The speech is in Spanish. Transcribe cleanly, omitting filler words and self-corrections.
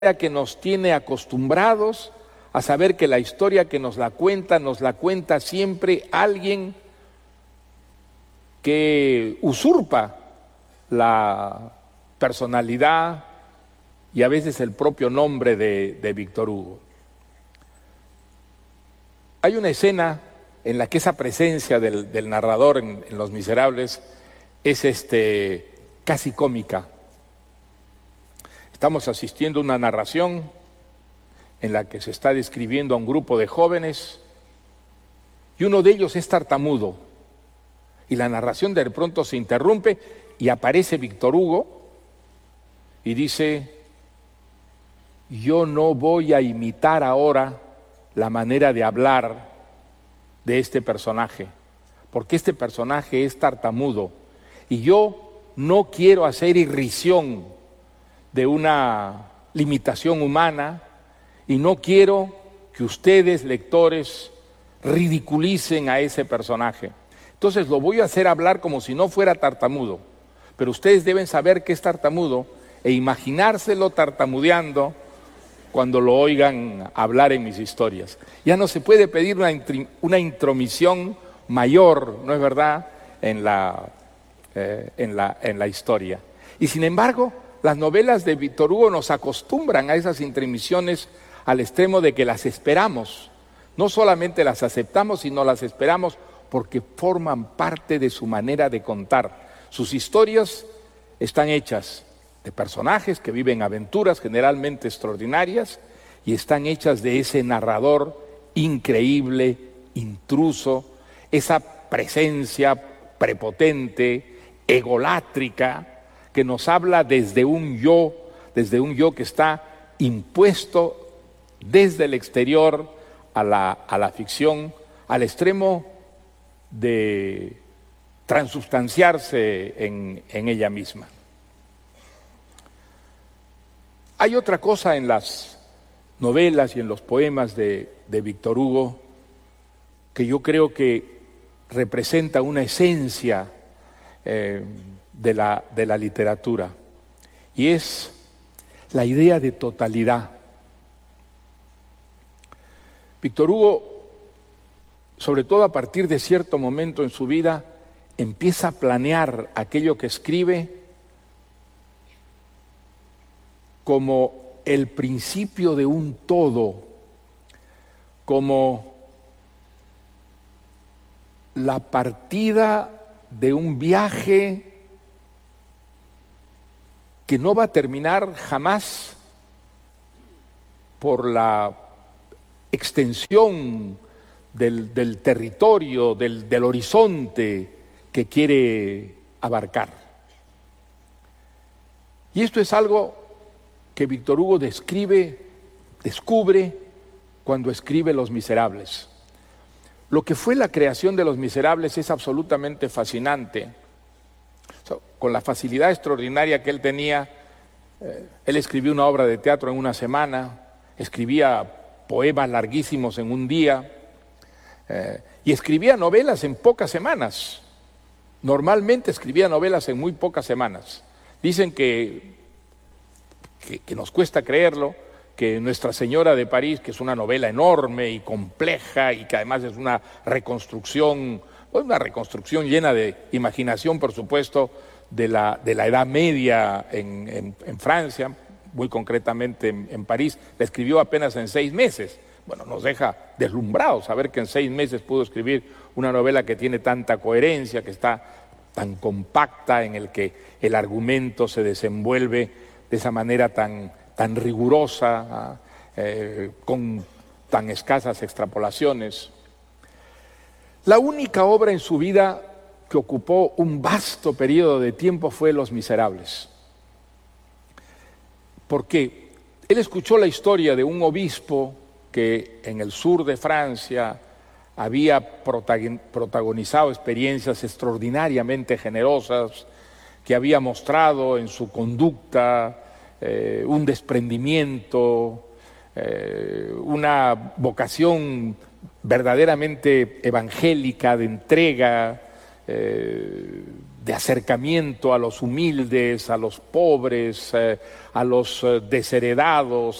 que nos tiene acostumbrados a saber que la historia que nos la cuenta siempre alguien que usurpa la personalidad y a veces el propio nombre de Víctor Hugo. Hay una escena en la que esa presencia del narrador en Los Miserables es casi cómica. Estamos asistiendo a una narración en la que se está describiendo a un grupo de jóvenes y uno de ellos es tartamudo y la narración de pronto se interrumpe y aparece Víctor Hugo y dice: yo no voy a imitar ahora la manera de hablar de este personaje, porque este personaje es tartamudo y yo no quiero hacer irrisión de una limitación humana y no quiero que ustedes, lectores, ridiculicen a ese personaje. Entonces lo voy a hacer hablar como si no fuera tartamudo, pero ustedes deben saber que es tartamudo e imaginárselo tartamudeando cuando lo oigan hablar en mis historias. Ya no se puede pedir una intromisión mayor, ¿no es verdad?, en la historia. Y sin embargo, las novelas de Víctor Hugo nos acostumbran a esas intromisiones al extremo de que las esperamos. No solamente las aceptamos, sino las esperamos porque forman parte de su manera de contar. Sus historias están hechas de personajes que viven aventuras generalmente extraordinarias y están hechas de ese narrador increíble, intruso, esa presencia prepotente, egolátrica, que nos habla desde un yo que está impuesto desde el exterior a la ficción, al extremo de transubstanciarse en ella misma. Hay otra cosa en las novelas y en los poemas de Víctor Hugo que yo creo que representa una esencia de la literatura, y es la idea de totalidad. Víctor Hugo, sobre todo a partir de cierto momento en su vida, empieza a planear aquello que escribe como el principio de un todo, como la partida de un viaje que no va a terminar jamás por la extensión del territorio, del horizonte que quiere abarcar. Y esto es algo que Víctor Hugo descubre cuando escribe Los Miserables. Lo que fue la creación de Los Miserables es absolutamente fascinante. Con la facilidad extraordinaria que él tenía, él escribió una obra de teatro en una semana, escribía poemas larguísimos en un día, y escribía novelas en pocas semanas. Normalmente escribía novelas en muy pocas semanas. Dicen que nos cuesta creerlo, que Nuestra Señora de París, que es una novela enorme y compleja y que además es una reconstrucción llena de imaginación, por supuesto, de la Edad Media en Francia, muy concretamente en París, la escribió apenas en 6 meses. Bueno, nos deja deslumbrados saber que en 6 meses pudo escribir una novela que tiene tanta coherencia, que está tan compacta, en el que el argumento se desenvuelve de esa manera tan rigurosa, con tan escasas extrapolaciones. La única obra en su vida que ocupó un vasto periodo de tiempo fue Los Miserables. Porque él escuchó la historia de un obispo que en el sur de Francia había protagonizado experiencias extraordinariamente generosas, que había mostrado en su conducta un desprendimiento, una vocación verdaderamente evangélica, de entrega, de de acercamiento a los humildes, a los pobres, a los desheredados,